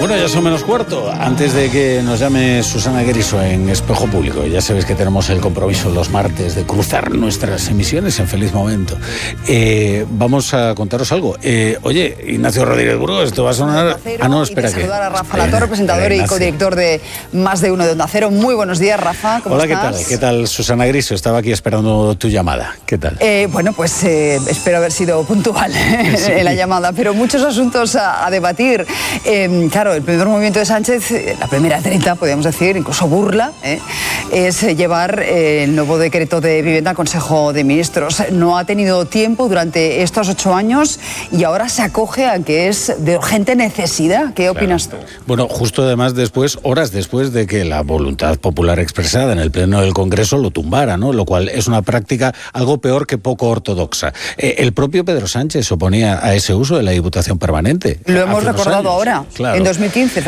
Bueno, ya son menos cuarto. Antes de que nos llame Susana Griso en Espejo Público, ya sabéis que tenemos el compromiso los martes de cruzar nuestras emisiones en Feliz Momento. Vamos a contaros algo. Oye, Ignacio Rodríguez Burgos, esto va a sonar... espera que... saludar a Rafa Latorre, presentador y codirector de Más de Uno de Onda Cero. Muy buenos días, Rafa. ¿Cómo Hola, estás? ¿qué tal, Susana Griso? Estaba aquí esperando tu llamada. ¿Qué tal? Espero haber sido puntual en la llamada, pero muchos asuntos a debatir. Claro, el primer movimiento de Sánchez, la primera treta, podríamos decir, incluso burla, es llevar el nuevo decreto de vivienda al Consejo de Ministros. No ha tenido tiempo durante estos 8 años y ahora se acoge a que es de urgente necesidad. ¿Qué opinas tú? Bueno, justo además horas después de que la voluntad popular expresada en el Pleno del Congreso lo tumbara, ¿no? Lo cual es una práctica algo peor que poco ortodoxa. El propio Pedro Sánchez se oponía a ese uso de la Diputación Permanente. Lo hemos recordado ahora, claro. En 2015.